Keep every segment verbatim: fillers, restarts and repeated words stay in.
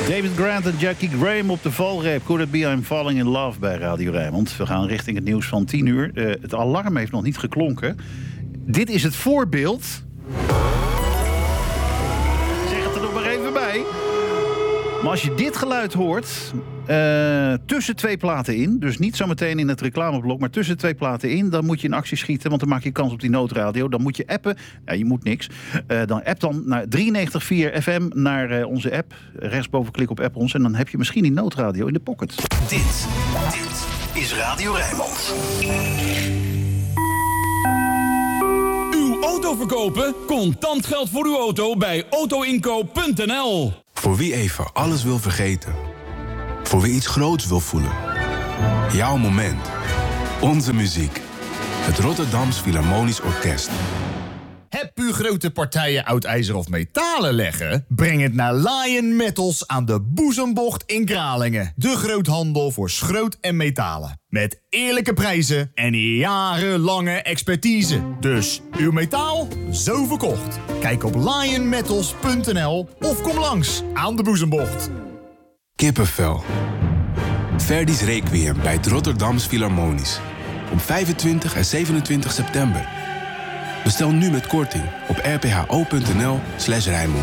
David Grant en Jackie Graham op de valreep. Could it be I'm falling in love bij Radio Rijnmond. We gaan richting het nieuws van tien uur. Uh, het alarm heeft nog niet geklonken. Dit is het voorbeeld. Zeg het er nog maar even bij. Maar als je dit geluid hoort, uh, tussen twee platen in, dus niet zometeen in het reclameblok, maar tussen twee platen in, dan moet je in actie schieten, want dan maak je kans op die noodradio. Dan moet je appen. Ja, je moet niks. Uh, dan app dan naar drieënnegentig komma vier F M naar uh, onze app. Rechtsboven klik op app ons en dan heb je misschien die noodradio in de pocket. Dit, dit is Radio Rijnmond. Uw auto verkopen? Contant geld voor uw auto bij autoinkoop punt n l. Voor wie even alles wil vergeten. Voor wie iets groots wil voelen. Jouw moment. Onze muziek. Het Rotterdams Philharmonisch Orkest. Heb u grote partijen oud ijzer of metalen leggen? Breng het naar Lion Metals aan de Boezembocht in Kralingen. De groothandel voor schroot en metalen. Met eerlijke prijzen en jarenlange expertise. Dus uw metaal, zo verkocht. Kijk op lion metals punt n l of kom langs aan de Boezembocht. Kippenvel. Verdi's Requiem bij het Rotterdams Philharmonisch. Op vijfentwintig en zevenentwintig september. Bestel nu met korting op r p h o punt n l slash Rijnmond.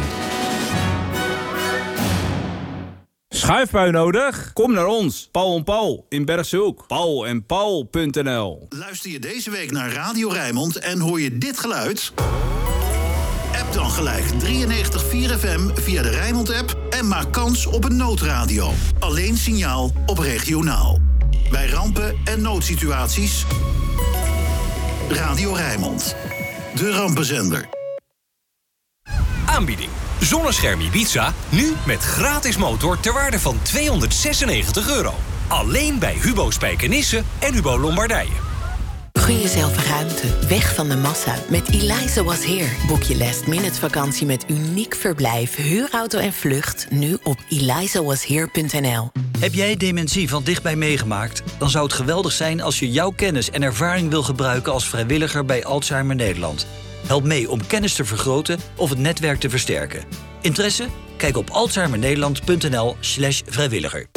Schuifpui nodig? Kom naar ons. Paul en Paul in Bergse Hoek. paul en paul punt n l. Luister je deze week naar Radio Rijnmond en hoor je dit geluid? App dan gelijk drieënnegentig komma vier F M via de Rijnmond-app en maak kans op een noodradio. Alleen signaal op regionaal. Bij rampen en noodsituaties. Radio Rijnmond. De rampenzender. Aanbieding. Zonnescherm Ibiza, nu met gratis motor ter waarde van tweehonderdzesennegentig euro. Alleen bij Hubo Spijkenisse en Hubo Lombardije. Gun jezelf ruimte, weg van de massa. Met Eliza Was Here. Boek je last minute vakantie met uniek verblijf, huurauto en vlucht nu op eliza was here punt n l. Heb jij dementie van dichtbij meegemaakt? Dan zou het geweldig zijn als je jouw kennis en ervaring wil gebruiken als vrijwilliger bij Alzheimer Nederland. Help mee om kennis te vergroten of het netwerk te versterken. Interesse? Kijk op alzheimernederland punt n l slash vrijwilliger.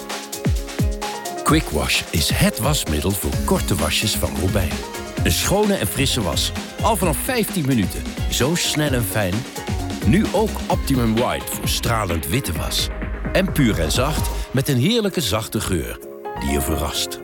Quick Wash is het wasmiddel voor korte wasjes van Robijn. Een schone en frisse was. Al vanaf vijftien minuten. Zo snel en fijn. Nu ook Optimum White voor stralend witte was. En puur en zacht met een heerlijke zachte geur die je verrast.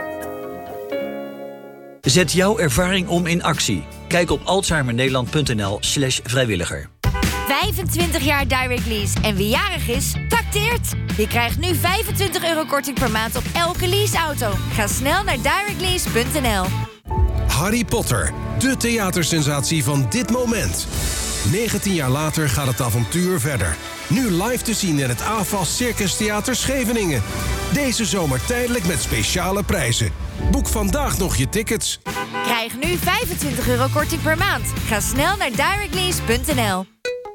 Zet jouw ervaring om in actie. Kijk op alzheimernederland punt n l slash vrijwilliger. vijfentwintig jaar Direct Lease. En wie jarig is, tacteert. Je krijgt nu vijfentwintig euro korting per maand op elke leaseauto. Ga snel naar direct lease punt n l. Harry Potter, de theatersensatie van dit moment. negentien jaar later gaat het avontuur verder. Nu live te zien in het A F A S Circus Theater Scheveningen. Deze zomer tijdelijk met speciale prijzen. Boek vandaag nog je tickets. Krijg nu vijfentwintig euro korting per maand. Ga snel naar direct lease punt n l.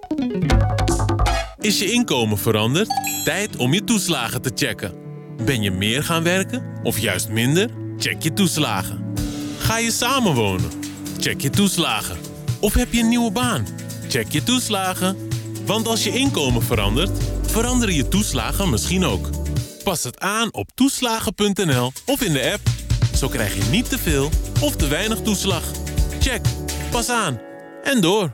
Is je inkomen veranderd? Tijd om je toeslagen te checken. Ben je meer gaan werken of juist minder? Check je toeslagen. Ga je samenwonen? Check je toeslagen. Of heb je een nieuwe baan? Check je toeslagen. Want als je inkomen verandert, veranderen je toeslagen misschien ook. Pas het aan op toeslagen punt n l of in de app. Zo krijg je niet te veel of te weinig toeslag. Check. Pas aan. En door.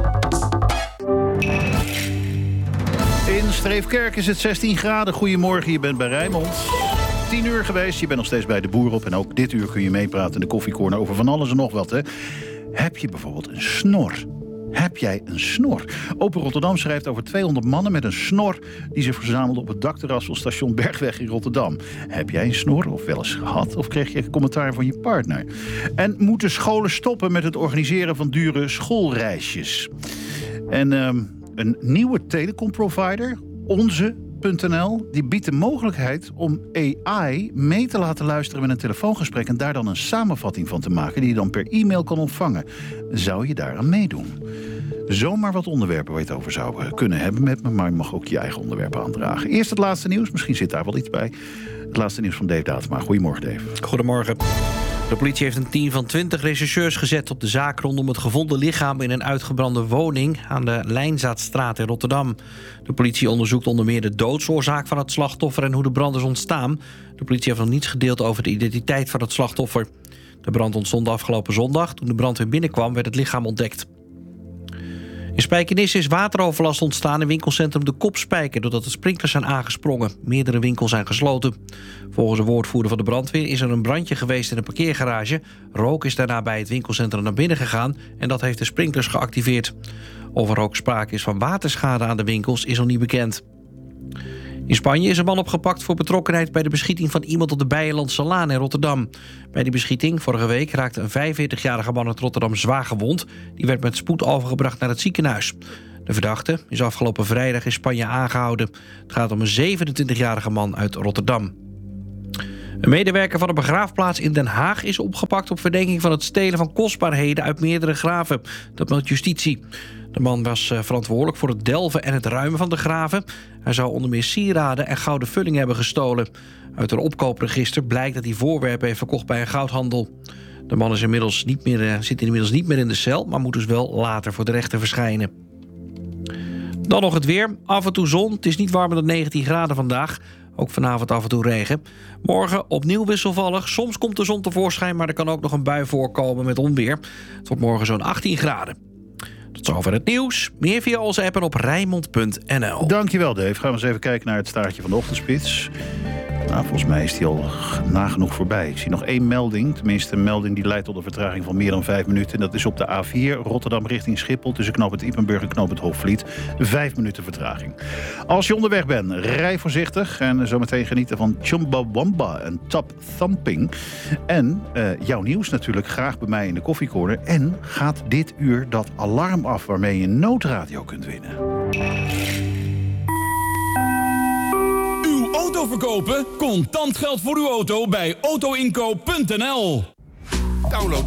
In Streefkerk is het zestien graden. Goedemorgen, je bent bij Rijnmond. tien uur geweest, je bent nog steeds bij de boer op. En ook dit uur kun je meepraten in de koffiecorner over van alles en nog wat. Hè. Heb je bijvoorbeeld een snor? Heb jij een snor? Open Rotterdam schrijft over tweehonderd mannen met een snor die zich verzamelden op het dakterras van station Bergweg in Rotterdam. Heb jij een snor of wel eens gehad? Of kreeg je commentaar van je partner? En moeten scholen stoppen met het organiseren van dure schoolreisjes? En um, een nieuwe telecomprovider, onze punt n l, die biedt de mogelijkheid om A I mee te laten luisteren met een telefoongesprek en daar dan een samenvatting van te maken die je dan per e-mail kan ontvangen. Zou je daaraan meedoen? Zomaar wat onderwerpen waar je het over zou kunnen hebben met me, maar je mag ook je eigen onderwerpen aandragen. Eerst het laatste nieuws, misschien zit daar wel iets bij. Het laatste nieuws van Dave Datema. Goedemorgen, Dave. Goedemorgen. De politie heeft een team van twintig rechercheurs gezet op de zaak rondom het gevonden lichaam in een uitgebrande woning aan de Lijnzaadstraat in Rotterdam. De politie onderzoekt onder meer de doodsoorzaak van het slachtoffer en hoe de brand is ontstaan. De politie heeft nog niets gedeeld over de identiteit van het slachtoffer. De brand ontstond afgelopen zondag. Toen de brandweer binnenkwam werd het lichaam ontdekt. In Spijkenisse is wateroverlast ontstaan in winkelcentrum De Kopspijker doordat de sprinklers zijn aangesprongen. Meerdere winkels zijn gesloten. Volgens een woordvoerder van de brandweer is er een brandje geweest in een parkeergarage. Rook is daarna bij het winkelcentrum naar binnen gegaan en dat heeft de sprinklers geactiveerd. Of er ook sprake is van waterschade aan de winkels is nog niet bekend. In Spanje is een man opgepakt voor betrokkenheid bij de beschieting van iemand op de Beierlandse Laan in Rotterdam. Bij die beschieting vorige week raakte een vijfenveertigjarige man uit Rotterdam zwaar gewond. Die werd met spoed overgebracht naar het ziekenhuis. De verdachte is afgelopen vrijdag in Spanje aangehouden. Het gaat om een zevenentwintigjarige man uit Rotterdam. Een medewerker van een begraafplaats in Den Haag is opgepakt op verdenking van het stelen van kostbaarheden uit meerdere graven. Dat meldt justitie. De man was verantwoordelijk voor het delven en het ruimen van de graven. Hij zou onder meer sieraden en gouden vullingen hebben gestolen. Uit een opkoopregister blijkt dat hij voorwerpen heeft verkocht bij een goudhandel. De man is inmiddels niet meer, zit inmiddels niet meer in de cel, maar moet dus wel later voor de rechter verschijnen. Dan nog het weer. Af en toe zon. Het is niet warmer dan negentien graden vandaag. Ook vanavond af en toe regen. Morgen opnieuw wisselvallig. Soms komt de zon tevoorschijn, maar er kan ook nog een bui voorkomen met onweer. Het wordt morgen zo'n achttien graden. Tot zover het nieuws. Meer via onze app en op Rijnmond punt n l. Dankjewel, Dave. Gaan we eens even kijken naar het staartje van de ochtendspits. Nou, volgens mij is die al nagenoeg voorbij. Ik zie nog één melding. Tenminste, een melding die leidt tot een vertraging van meer dan vijf minuten. En dat is op de A vier, Rotterdam richting Schiphol. Tussen knooppunt Ypenburg en knooppunt Hoogvliet. Vijf minuten vertraging. Als je onderweg bent, rij voorzichtig. En zometeen genieten van Chumbawamba en Top Thumping. En uh, jouw nieuws natuurlijk graag bij mij in de koffiecorner. En gaat dit uur dat alarm af waarmee je een noodradio kunt winnen. Auto verkopen? Contant geld voor uw auto bij auto inkoop punt n l. Download